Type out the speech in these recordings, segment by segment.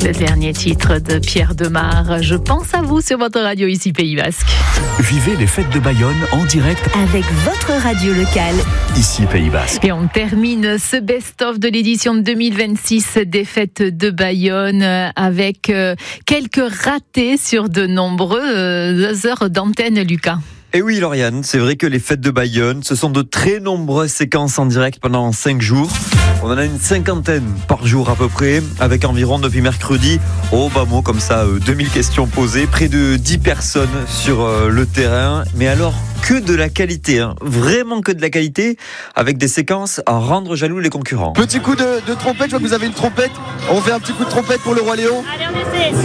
Le dernier titre de Pierre Demar, Je pense à vous sur votre radio ici Pays Basque. Vivez les fêtes de Bayonne en direct avec votre radio locale. Ici Pays Basque. Et on termine ce best-of de l'édition 2026 des fêtes de Bayonne avec quelques ratés sur de nombreuses heures d'antenne, Lucas. Et oui, Lauriane, c'est vrai que les fêtes de Bayonne, ce sont de très nombreuses séquences en direct pendant 5 jours. On en a une 50aine par jour à peu près, avec environ depuis mercredi, comme ça, 2000 questions posées, près de 10 personnes sur le terrain. Mais alors, que de la qualité, hein, vraiment que de la qualité, avec des séquences à rendre jaloux les concurrents. Petit coup de trompette, je vois que vous avez une trompette. On fait un petit coup de trompette pour le Roi Léon. Allez, on essaie.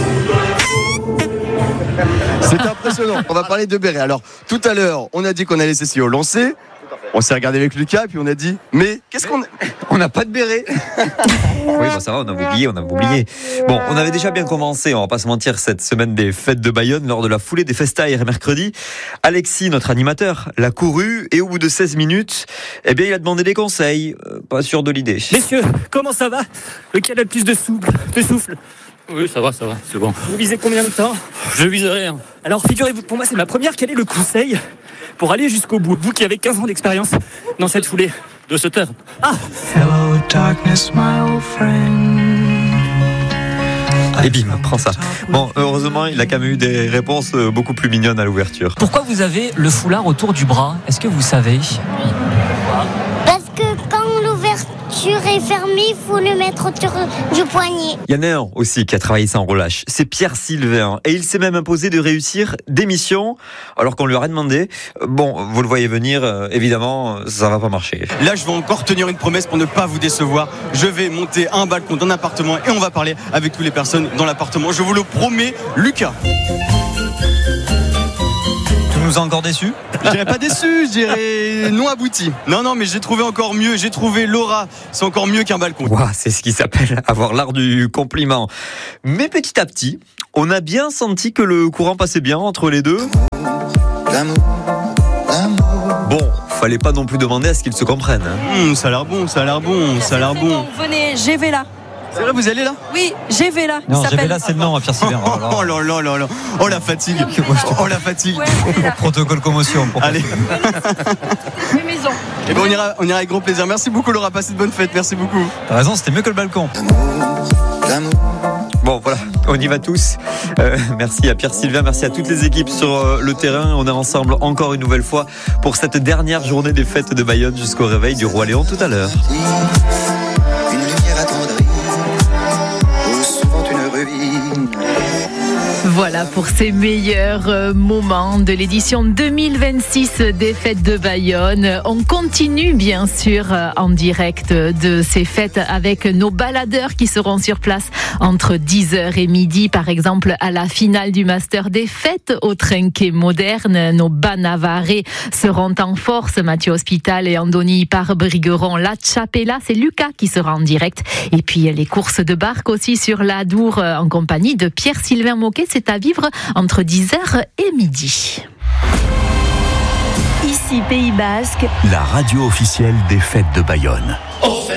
C'est impressionnant. On va parler de béret. Alors, tout à l'heure, on a dit qu'on allait s'essayer au lancer. On s'est regardé avec Lucas et puis on a dit mais qu'est-ce qu'on a... On n'a pas de béret. Oui, ça va, on a oublié. Bon, on avait déjà bien commencé, on va pas se mentir, cette semaine des fêtes de Bayonne lors de la foulée des Festa hier mercredi. Alexis, notre animateur, l'a couru et au bout de 16 minutes, il a demandé des conseils. Pas sûr de l'idée. Messieurs, comment ça va? Lequel a le plus de souffle? Oui, ça va, c'est bon. Vous visez combien de temps? Je vise rien. Alors figurez-vous, pour moi c'est ma première, quel est le conseil pour aller jusqu'au bout? Vous qui avez 15 ans d'expérience dans cette foulée. De se taire. Ah! Hello darkness, my old friend. Et bim, prends ça. Bon, heureusement, il a quand même eu des réponses beaucoup plus mignonnes à l'ouverture. Pourquoi vous avez le foulard autour du bras? Est-ce que vous savez? Parce que quand l'ouverture est fermée, il faut le mettre autour du poignet. Il y en a un aussi qui a travaillé sans relâche. C'est Pierre Sylvain. Et il s'est même imposé de réussir des missions alors qu'on lui aurait demandé. Bon, vous le voyez venir, évidemment, ça va pas marcher. Là, je vais encore tenir une promesse pour ne pas vous décevoir. Je vais monter un balcon d'un appartement et on va parler avec toutes les personnes dans l'appartement. Je vous le promets, Lucas. Tu nous as encore déçus? Je dirais pas déçu, je dirais non abouti. Non, mais j'ai trouvé encore mieux. J'ai trouvé Laura. C'est encore mieux qu'un balcon. Wow, c'est ce qui s'appelle avoir l'art du compliment. Mais petit à petit, on a bien senti que le courant passait bien entre les deux. Bon, fallait pas non plus demander à ce qu'ils se comprennent. Ça a l'air bon. Venez, GV là. C'est vrai, vous allez là? Oui, GV là. Non, GV là, c'est le nom à Pierre Sylvain. Oh là. Oh la fatigue. Ouais, Protocole commotion. Allez. mes maisons. Et ben on ira avec grand plaisir. Merci beaucoup Laura, passez de bonnes fêtes. Merci beaucoup. T'as raison, c'était mieux que le balcon. Bon voilà, on y va tous. Merci à Pierre Sylvain, merci à toutes les équipes sur le terrain. On est ensemble encore une nouvelle fois pour cette dernière journée des fêtes de Bayonne jusqu'au réveil du Roi Léon tout à l'heure. Voilà pour ces meilleurs moments de l'édition 2026 des fêtes de Bayonne. On continue bien sûr en direct de ces fêtes avec nos baladeurs qui seront sur place entre 10h et midi, par exemple à la finale du Master des fêtes au Trinquet moderne. Nos Banavarés seront en force. Mathieu Hospital et Andoni par Brigueron. La Chapella, c'est Lucas qui sera en direct. Et puis les courses de barque aussi sur l'Adour en compagnie de Pierre-Sylvain Moquet. C'est à vivre entre 10h et midi. Ici Pays Basque. La radio officielle des fêtes de Bayonne.